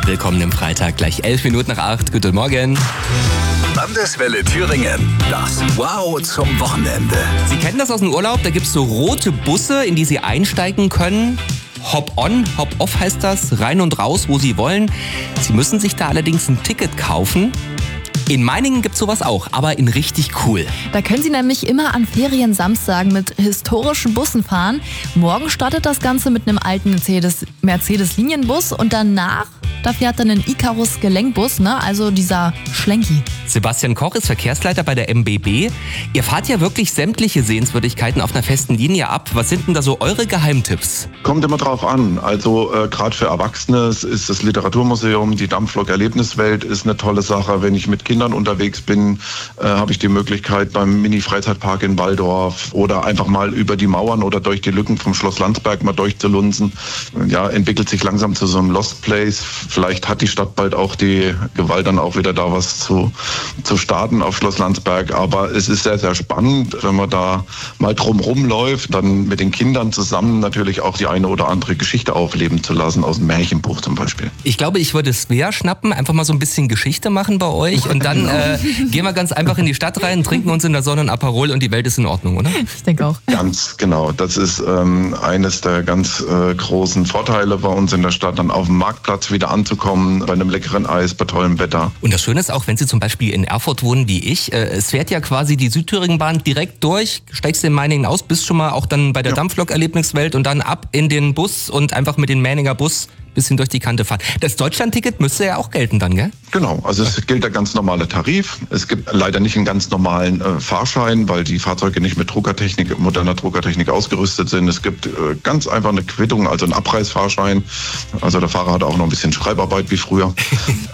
Willkommen im Freitag, gleich 8:11. Guten Morgen. Landeswelle Thüringen. Das Wow zum Wochenende. Sie kennen das aus dem Urlaub, da gibt es so rote Busse, in die Sie einsteigen können. Hop-on, Hop-off heißt das, rein und raus, wo Sie wollen. Sie müssen sich da allerdings ein Ticket kaufen. In Meiningen gibt's sowas auch, aber in richtig cool. Da können Sie nämlich immer an Feriensamstagen mit historischen Bussen fahren. Morgen startet das Ganze mit einem alten Mercedes-Linienbus und danach, da fährt dann ein Icarus-Gelenkbus, also dieser Schlenki. Sebastian Koch ist Verkehrsleiter bei der MBB. Ihr fahrt ja wirklich sämtliche Sehenswürdigkeiten auf einer festen Linie ab. Was sind denn da so eure Geheimtipps? Kommt immer drauf an. Also gerade für Erwachsene ist das Literaturmuseum, die Dampflok-Erlebniswelt ist eine tolle Sache. Wenn ich mit Kindern unterwegs bin, habe ich die Möglichkeit beim Mini-Freizeitpark in Walldorf oder einfach mal über die Mauern oder durch die Lücken vom Schloss Landsberg mal durchzulunzen. Ja, entwickelt sich langsam zu so einem Lost Place. Vielleicht hat die Stadt bald auch die Gewalt, dann auch wieder da was zu starten auf Schloss Landsberg. Aber es ist sehr, sehr spannend, wenn man da mal drumherum läuft, dann mit den Kindern zusammen natürlich auch die eine oder andere Geschichte aufleben zu lassen, aus dem Märchenbuch zum Beispiel. Ich glaube, ich würde Svea schnappen, einfach mal so ein bisschen Geschichte machen bei euch und dann gehen wir ganz einfach in die Stadt rein, trinken uns in der Sonne ein Aperol und die Welt ist in Ordnung, oder? Ich denke auch. Ganz genau. Das ist eines der ganz großen Vorteile bei uns in der Stadt, dann auf dem Marktplatz wieder anzukommen, bei einem leckeren Eis, bei tollem Wetter. Und das Schöne ist auch, wenn Sie zum Beispiel in Erfurt wohnen wie ich, es fährt ja quasi die Südthüringenbahn direkt durch, steigst in Meiningen aus, bist schon mal auch dann bei der Dampflok-Erlebniswelt und dann ab in den Bus und einfach mit dem Meininger Bus bisschen durch die Kante fahren. Das Deutschlandticket müsste ja auch gelten dann, gell? Genau, also es gilt der ganz normale Tarif. Es gibt leider nicht einen ganz normalen Fahrschein, weil die Fahrzeuge nicht mit Druckertechnik, moderner Druckertechnik ausgerüstet sind. Es gibt ganz einfach eine Quittung, also einen Abreißfahrschein. Also der Fahrer hat auch noch ein bisschen Schreibarbeit wie früher.